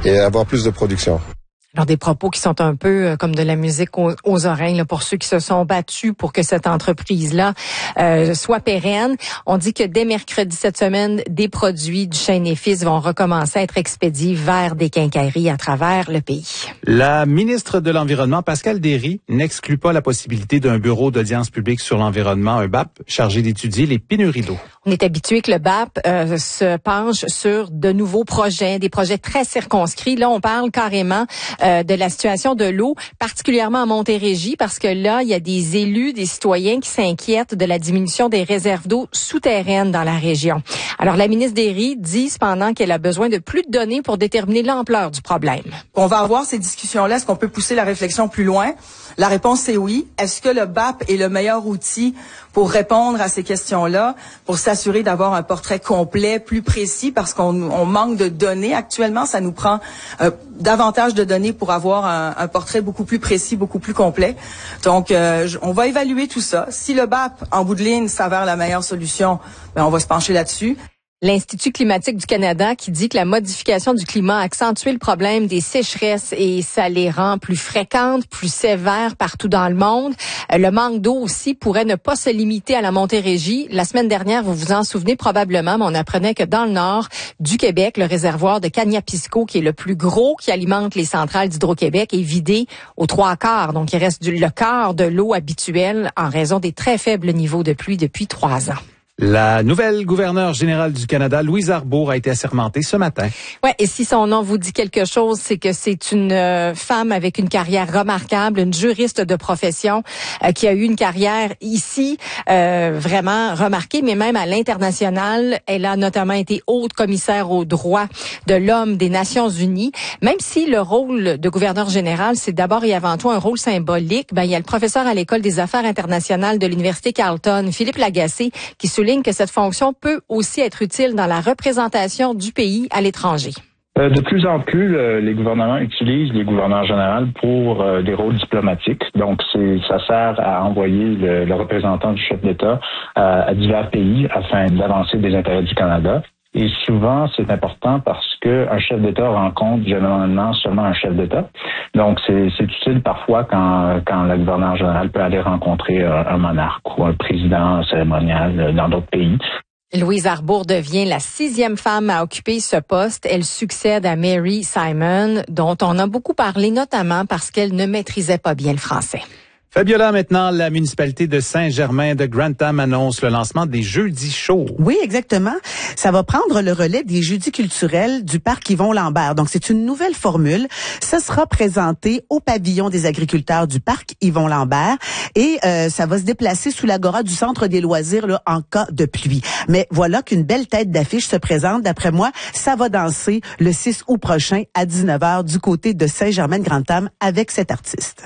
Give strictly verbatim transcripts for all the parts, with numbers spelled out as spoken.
et avoir plus de production. Alors, des propos qui sont un peu comme de la musique aux, aux oreilles là, pour ceux qui se sont battus pour que cette entreprise-là euh, soit pérenne. On dit que dès mercredi cette semaine, des produits du Chêne et Fils vont recommencer à être expédiés vers des quincailleries à travers le pays. La ministre de l'Environnement, Pascale Derry, n'exclut pas la possibilité d'un bureau d'audience publique sur l'environnement, un B A P, chargé d'étudier les pénuries d'eau. On est habitué que le B A P euh, se penche sur de nouveaux projets, des projets très circonscrits. Là, on parle carrément euh, de la situation de l'eau, particulièrement à Montérégie, parce que là, il y a des élus, des citoyens qui s'inquiètent de la diminution des réserves d'eau souterraines dans la région. Alors, la ministre Derry dit cependant qu'elle a besoin de plus de données pour déterminer l'ampleur du problème. On va avoir ces discussions-là. Est-ce qu'on peut pousser la réflexion plus loin? La réponse, c'est oui. Est-ce que le B A P est le meilleur outil pour répondre à ces questions-là, pour s'assurer d'avoir un portrait complet, plus précis, parce qu'on on manque de données actuellement. Ça nous prend euh, davantage de données pour avoir un, un portrait beaucoup plus précis, beaucoup plus complet. Donc, euh, on va évaluer tout ça. Si le B A P, en bout de ligne, s'avère la meilleure solution, ben, on va se pencher là-dessus. L'Institut climatique du Canada qui dit que la modification du climat a accentué le problème des sécheresses et ça les rend plus fréquentes, plus sévères partout dans le monde. Le manque d'eau aussi pourrait ne pas se limiter à la Montérégie. La semaine dernière, vous vous en souvenez probablement, mais on apprenait que dans le nord du Québec, le réservoir de Kaniapisco, qui est le plus gros qui alimente les centrales d'Hydro-Québec, est vidé aux trois quarts. Donc, il reste du, le quart de l'eau habituelle en raison des très faibles niveaux de pluie depuis trois ans. La nouvelle gouverneure générale du Canada, Louise Arbour, a été assermentée ce matin. Ouais, et si son nom vous dit quelque chose, c'est que c'est une euh, femme avec une carrière remarquable, une juriste de profession euh, qui a eu une carrière ici euh, vraiment remarquée, mais même à l'international. Elle a notamment été haute commissaire aux droits de l'homme des Nations Unies. Même si le rôle de gouverneur général, c'est d'abord et avant tout un rôle symbolique, ben il y a le professeur à l'École des affaires internationales de l'Université Carleton, Philippe Lagacé, qui souligne que cette fonction peut aussi être utile dans la représentation du pays à l'étranger. Euh, de plus en plus, euh, les gouvernements utilisent les gouverneurs généraux pour euh, des rôles diplomatiques. Donc, c'est, ça sert à envoyer le, le représentant du chef d'État euh, à divers pays afin d'avancer des intérêts du Canada. Et souvent, c'est important parce que un chef d'État rencontre généralement seulement un chef d'État. Donc, c'est, c'est utile parfois quand, quand le gouverneur général peut aller rencontrer un, un monarque ou un président cérémonial dans d'autres pays. Louise Arbour devient la sixième femme à occuper ce poste. Elle succède à Mary Simon, dont on a beaucoup parlé, notamment parce qu'elle ne maîtrisait pas bien le français. Fabiola, maintenant, la municipalité de Saint-Germain de Grantham annonce le lancement des Jeudis chauds. Oui, exactement. Ça va prendre le relais des Jeudis culturels du parc Yvon-Lambert. Donc, c'est une nouvelle formule. Ça sera présenté au pavillon des agriculteurs du parc Yvon-Lambert et euh, ça va se déplacer sous l'agora du centre des loisirs là, en cas de pluie. Mais voilà qu'une belle tête d'affiche se présente. D'après moi, ça va danser le six août prochain à dix-neuf heures du côté de Saint-Germain de Grantham avec cet artiste.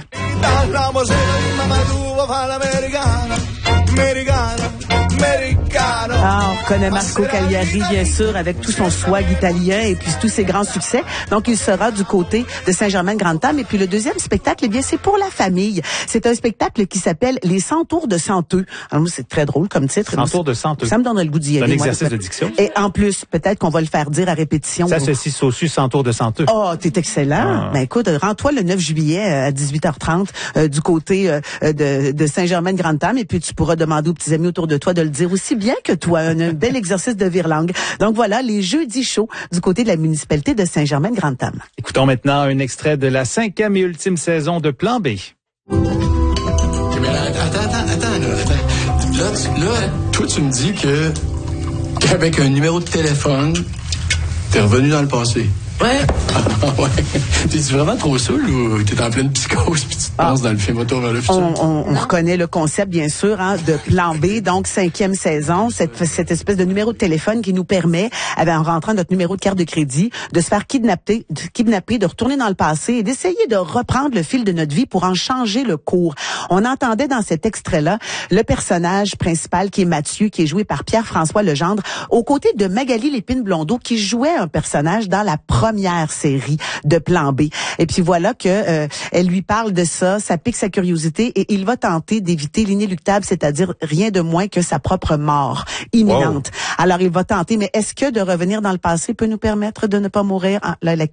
Ah, on connaît Marco Cagliari, bien sûr, avec tout son swag italien et puis tous ses grands succès. Donc, il sera du côté de Saint-Germain-de-Grantham. Et puis, le deuxième spectacle, eh bien, c'est pour la famille. C'est un spectacle qui s'appelle Les cent tours de Santeux. Alors, c'est très drôle comme titre. cent tours de Santeux. Ça me donne le goût d'y aller. C'est un exercice de diction. Et en plus, peut-être qu'on va le faire dire à répétition. Ça, ceci saucu cent tours de Santeux. Oh, t'es excellent. Ah. Ben, écoute, rends-toi le neuf juillet à dix-huit heures trente euh, du côté euh, de, de Saint-Germain-de-Grantham et puis tu pourras demander aux petits amis autour de toi de le dire aussi bien que toi. Un, un bel exercice de virelangue. Donc voilà, les jeudis chauds du côté de la municipalité de Saint-Germain-de-Grantham. Écoutons maintenant un extrait de la cinquième et ultime saison de Plan B. Okay, mais attends, attends, attends, là, attends. Là, tu, là, toi, tu me dis que qu'avec un numéro de téléphone, t'es revenu dans le passé. Ouais. Ah, ouais. T'es-tu vraiment trop saoul ou t'es en pleine psychose puis tu te penses ah. dans le film Retour vers le futur? On, on, on reconnaît le concept, bien sûr, hein, de Plan B, donc cinquième saison, cette, cette espèce de numéro de téléphone qui nous permet, en rentrant notre numéro de carte de crédit, de se faire kidnapper, de, kidnapper, de retourner dans le passé et d'essayer de reprendre le fil de notre vie pour en changer le cours. On entendait dans cet extrait-là le personnage principal qui est Mathieu, qui est joué par Pierre-François Legendre, aux côtés de Magali Lépine-Blondeau, qui jouait un personnage dans la première série de Plan B. Et puis voilà que euh, elle lui parle de ça, ça pique sa curiosité et il va tenter d'éviter l'inéluctable, c'est-à-dire rien de moins que sa propre mort imminente. Wow. Alors il va tenter, mais est-ce que de revenir dans le passé peut nous permettre de ne pas mourir? Ah, là, la question